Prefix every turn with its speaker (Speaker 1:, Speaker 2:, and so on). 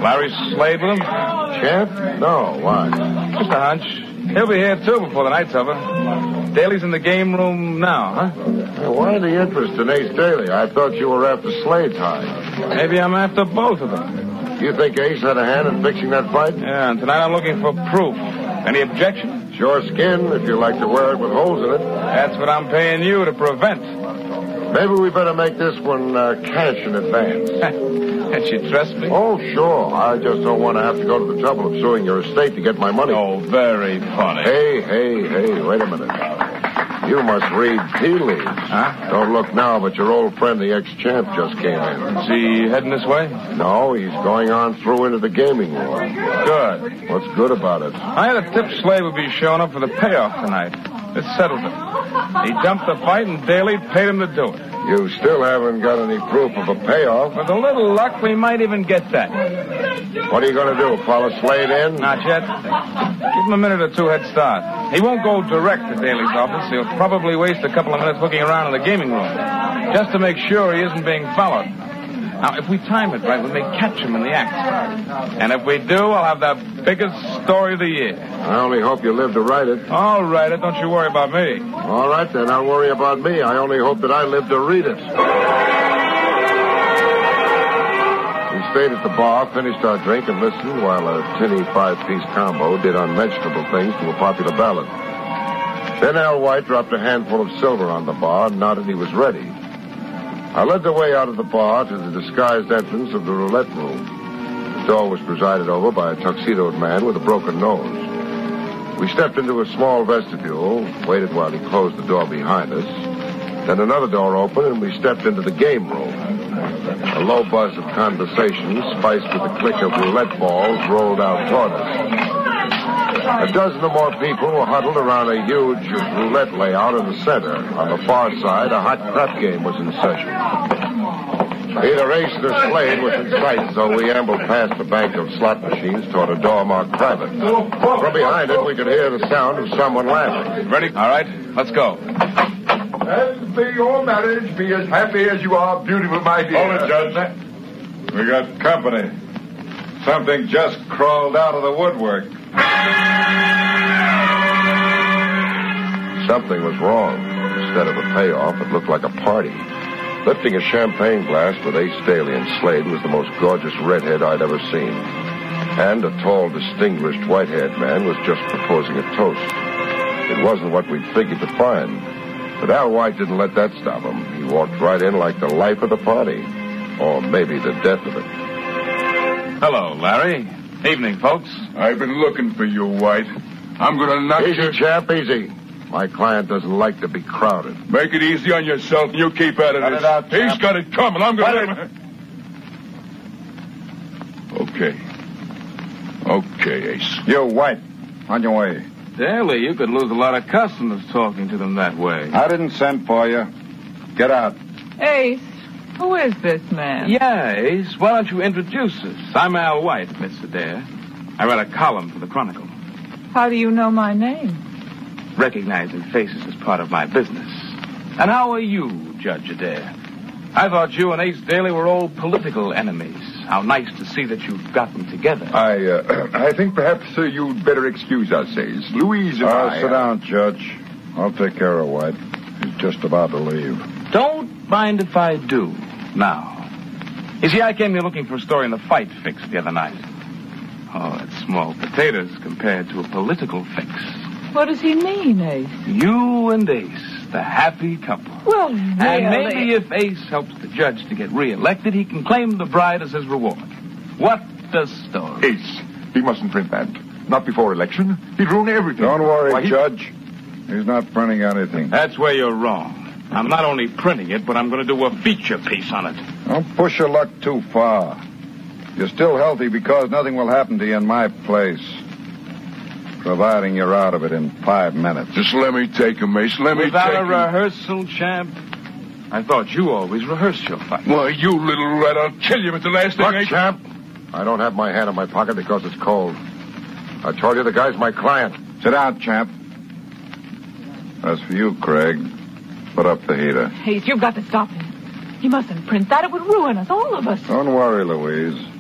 Speaker 1: Larry Slade with him?
Speaker 2: Champ? No, why?
Speaker 1: Just a hunch. He'll be here, too, before the night's over. Daly's in the game room now, huh?
Speaker 2: Hey, why the interest in Ace Daly? I thought you were after Slade's hide.
Speaker 1: Maybe I'm after both of them.
Speaker 2: You think Ace had a hand in fixing that fight?
Speaker 1: Yeah, and tonight I'm looking for proof. Any objection?
Speaker 2: Sure skin, if you like to wear it with holes in it.
Speaker 1: That's what I'm paying you to prevent.
Speaker 2: Maybe we better make this one cash in advance.
Speaker 1: Can't you trust me?
Speaker 2: Oh, sure. I just don't want to have to go to the trouble of suing your estate to get my money.
Speaker 1: Oh, very funny.
Speaker 2: Hey, wait a minute. You must read tea leaves.
Speaker 1: Huh?
Speaker 2: Don't look now, but your old friend, the ex-champ, just came in.
Speaker 1: Is he heading this way?
Speaker 2: No, he's going on through into the gaming room.
Speaker 1: Good.
Speaker 2: What's good about it?
Speaker 1: I had a tip Slade would be showing up for the payoff tonight. This settled it. He dumped the fight, and Daly paid him to do it.
Speaker 2: You still haven't got any proof of a payoff.
Speaker 1: With a little luck, we might even get that.
Speaker 2: What are you going to do, follow Slade in?
Speaker 1: Not yet. Give him a minute or two head start. He won't go direct to Daly's office. He'll probably waste a couple of minutes looking around in the gaming room, just to make sure he isn't being followed. Now, if we time it right, we may catch him in the act. And if we do, I'll have the biggest story of the year.
Speaker 2: I only hope you live to write it.
Speaker 1: I'll write it. Don't you worry about me.
Speaker 2: All right, then. I'll worry about me. I only hope that I live to read it. We stayed at the bar, finished our drink, and listened while a tinny five-piece combo did unmentionable things to a popular ballad. Then Al White dropped a handful of silver on the bar and nodded he was ready. I led the way out of the bar to the disguised entrance of the roulette room. The door was presided over by a tuxedoed man with a broken nose. We stepped into a small vestibule, waited while he closed the door behind us. Then another door opened, and we stepped into the game room. A low buzz of conversation, spiced with the click of roulette balls, rolled out toward us. A dozen or more people were huddled around a huge roulette layout in the center. On the far side, a hot crap game was in session. Either Ace or Slade was in sight, so we ambled past the bank of slot machines toward a door marked private. From behind it, we could hear the sound of someone laughing.
Speaker 1: Ready? All right, let's go.
Speaker 3: And may your marriage be as happy as you are beautiful, my dear.
Speaker 4: Hold it, Judge. We got company. Something just crawled out of the woodwork.
Speaker 2: Something was wrong. Instead of a payoff, it looked like a party. Lifting a champagne glass with Ace Daly and Slade was the most gorgeous redhead I'd ever seen. And a tall, distinguished, white-haired man was just proposing a toast. It wasn't what we'd figured to find. But Al White didn't let that stop him. He walked right in like the life of the party. Or maybe the death of it.
Speaker 1: Hello, Larry. Evening, folks.
Speaker 3: I've been looking for you, White. I'm going to knock
Speaker 2: Easy, chap, easy. My client doesn't like to be crowded.
Speaker 3: Make it easy on yourself, and you keep out of
Speaker 2: Cut
Speaker 3: this.
Speaker 2: it out, chap.
Speaker 3: He's got it coming. I'm going to... Okay, Ace.
Speaker 4: You, White, on your way.
Speaker 1: Daly, you could lose a lot of customers talking to them that way.
Speaker 4: I didn't send for you. Get out.
Speaker 5: Ace, who is this man?
Speaker 1: Yeah, Ace. Why don't you introduce us? I'm Al White, Miss Adair. I read a column for the Chronicle.
Speaker 5: How do you know my name?
Speaker 1: Recognizing faces is part of my business. And how are you, Judge Adair? I thought you and Ace Daly were old political enemies. How nice to see that you've gotten together.
Speaker 3: I think perhaps you'd better excuse us, Ace. Louise and I...
Speaker 4: Sit down, Judge. I'll take care of White. He's just about to leave.
Speaker 1: Don't mind if I do. Now, you see, I came here looking for a story in the fight fix the other night. Oh, it's small potatoes compared to a political fix.
Speaker 5: What does he mean, Ace?
Speaker 1: You and Ace, the happy couple.
Speaker 5: Well,
Speaker 1: And maybe if Ace helps the judge to get reelected, he can claim the bride as his reward. What a story.
Speaker 3: Ace, he mustn't print that. Not before election. He'd ruin everything.
Speaker 4: Don't worry,
Speaker 3: Why,
Speaker 4: Judge. He's not printing anything.
Speaker 1: That's where you're wrong. I'm not only printing it, but I'm going to do a feature piece on it.
Speaker 4: Don't push your luck too far. You're still healthy because nothing will happen to you in my place. Providing you're out of it in 5 minutes.
Speaker 3: Just let me take him, Ace. Let me
Speaker 1: Without
Speaker 3: take
Speaker 1: a
Speaker 3: him.
Speaker 1: rehearsal, champ? I thought you always rehearsed your fight.
Speaker 3: Why, you little rat, I'll kill you at the last thing,
Speaker 2: Look,
Speaker 3: Ace.
Speaker 2: champ, I don't have my hand in my pocket because it's cold. I told you the guy's my client.
Speaker 4: Sit down, champ. As for you, Craig, put up the heater.
Speaker 5: Ace, you've got to stop him. He mustn't print that. It would ruin us, all of us.
Speaker 4: Don't worry, Louise.